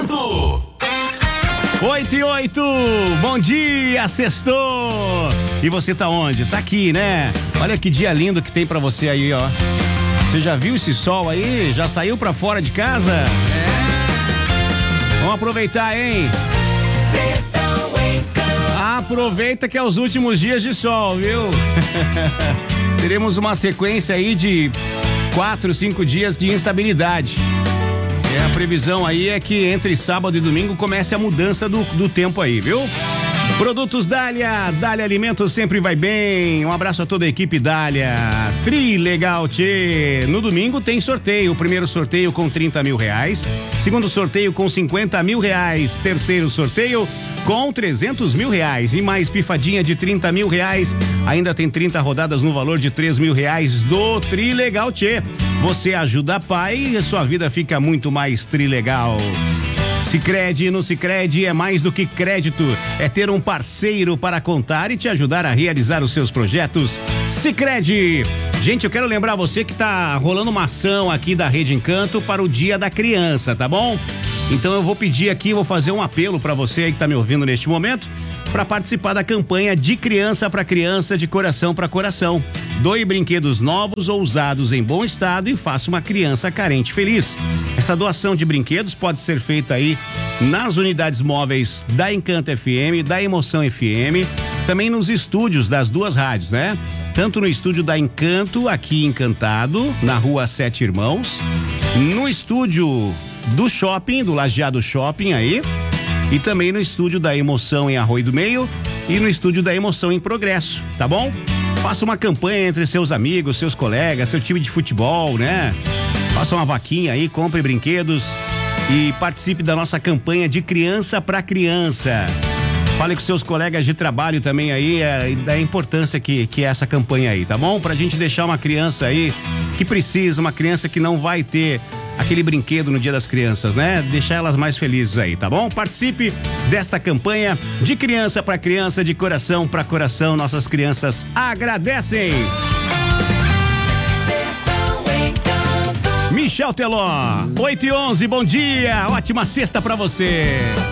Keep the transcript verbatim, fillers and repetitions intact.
Encanto. Oito e oito, bom dia, sextou! E você tá onde? Tá aqui, né? Olha que dia lindo que tem pra você aí, ó. Você já viu esse sol aí? Já saiu pra fora de casa? É. Vamos aproveitar, hein? Aproveita que é os últimos dias de sol, viu? Teremos uma sequência aí de quatro, cinco dias de instabilidade. E a previsão aí é que entre sábado e domingo comece a mudança do, do tempo aí, viu? Produtos Dália, Dália Alimentos sempre vai bem. Um abraço a toda a equipe Dália. Trilegal, tchê. No domingo tem sorteio. O primeiro sorteio com trinta mil reais. Segundo sorteio com cinquenta mil reais. Terceiro sorteio com trezentos mil reais. E mais pifadinha de trinta mil reais. Ainda tem trinta rodadas no valor de três mil reais do Trilegal, tchê. Você ajuda a pai e a sua vida fica muito mais trilegal. Sicredi, no Sicredi é mais do que crédito, é ter um parceiro para contar e te ajudar a realizar os seus projetos. Sicredi. Gente, eu quero lembrar você que tá rolando uma ação aqui da Rede Encanto para o Dia da Criança, tá bom? Então eu vou pedir aqui, vou fazer um apelo para você aí que tá me ouvindo neste momento, para participar da campanha De Criança para Criança, de Coração para Coração. Doe brinquedos novos ou usados em bom estado e faça uma criança carente feliz. Essa doação de brinquedos pode ser feita aí nas unidades móveis da Encanto F M, da Emoção F M, também nos estúdios das duas rádios, né? Tanto no estúdio da Encanto, aqui em Encantado, na rua Sete Irmãos, no estúdio do shopping, do Lajeado Shopping aí, e também no estúdio da Emoção em Arroio do Meio e no estúdio da Emoção em Progresso, tá bom? Faça uma campanha entre seus amigos, seus colegas, seu time de futebol, né? Faça uma vaquinha aí, compre brinquedos e participe da nossa campanha De Criança para Criança. Fale com seus colegas de trabalho também aí, é, da importância que, que é essa campanha aí, tá bom? Pra gente deixar uma criança aí que precisa, uma criança que não vai ter aquele brinquedo no Dia das Crianças, né? Deixar elas mais felizes aí, tá bom? Participe desta campanha De Criança para Criança, de coração para coração. Nossas crianças agradecem. Michel Teló, oito e onze, bom dia, ótima sexta pra você.